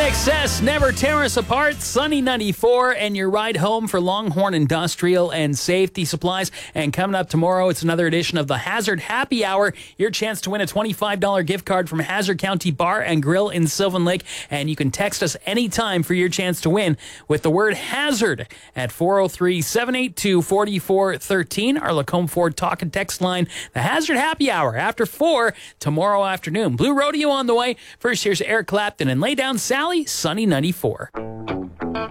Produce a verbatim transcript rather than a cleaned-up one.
Excess, never tear us apart. Sunny ninety-four, and your ride home for Longhorn Industrial and Safety Supplies. And coming up tomorrow, it's another edition of the Hazard Happy Hour. Your chance to win a twenty-five dollars gift card from Hazard County Bar and Grill in Sylvan Lake. And you can text us anytime for your chance to win with the word Hazard at four oh three, seven eight two, four four one three. Our Lacombe Ford talk and text line. The Hazard Happy Hour after four tomorrow afternoon. Blue Rodeo on the way. First, here's Eric Clapton and Lay Down Sally. Sunny ninety-four.